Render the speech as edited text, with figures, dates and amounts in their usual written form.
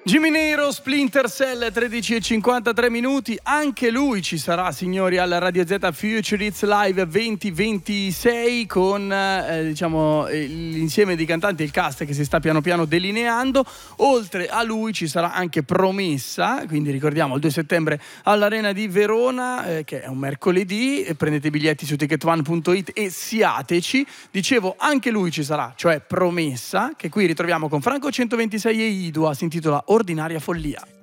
Jimmy Nero, Splinter Cell, 13:53 minuti. Anche lui ci sarà, signori, alla Radio Z Future Hits Live 2026 con l'insieme di cantanti e il cast che si sta piano piano delineando. Oltre a lui ci sarà anche Promessa, quindi ricordiamo il 2 settembre all'Arena di Verona, che è un mercoledì. Prendete i biglietti su ticketone.it e siateci. Dicevo, anche lui ci sarà, cioè Promessa, che qui ritroviamo con Franco 126 e Idua. Si intitola Ordinaria follia.